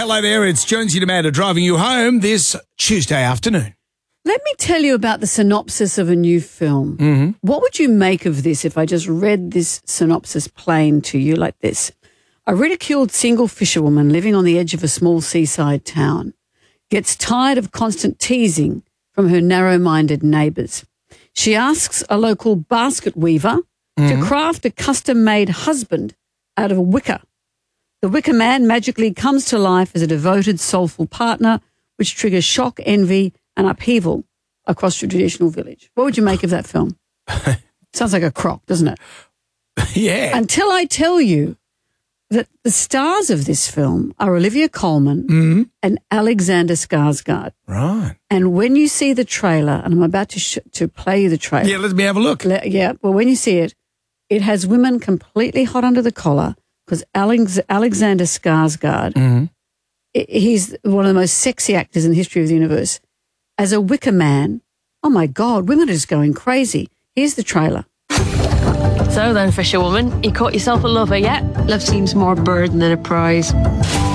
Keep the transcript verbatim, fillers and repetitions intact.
Hello there, it's Jonesy and Amanda driving you home this Tuesday afternoon. Let me tell you about the synopsis of a new film. Mm-hmm. What would you make of this if I just read this synopsis plain to you like this? A ridiculed single fisherwoman living on the edge of a small seaside town gets tired of constant teasing from her narrow-minded neighbours. She asks a local basket weaver Mm-hmm. to craft a custom-made husband out of a wicker. The wicker man magically comes to life as a devoted, soulful partner, which triggers shock, envy, and upheaval across the traditional village. What would you make of that film? Sounds like a crock, doesn't it? Yeah. Until I tell you that the stars of this film are Olivia Colman Mm-hmm. and Alexander Skarsgård. Right. And when you see the trailer, and I'm about to sh- to play you the trailer. Yeah, let me have a look. Le- yeah, well, when you see it, it has women completely hot under the collar because Alex- Alexander Skarsgård, Mm-hmm. I- he's one of the most sexy actors in the history of the universe. As a wicker man, oh my God, women are just going crazy. Here's the trailer. So then, fisherwoman, you caught yourself a lover yet? Love seems more a burden than a prize.